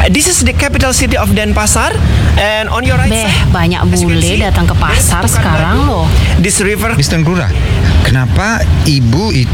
This is the capital city of Denpasar, and on your right Beh, side, banyak as you can bule see, datang ke there's pasar Pekan sekarang Baru. loh. This river Mr. Lurah, kenapa ibu itu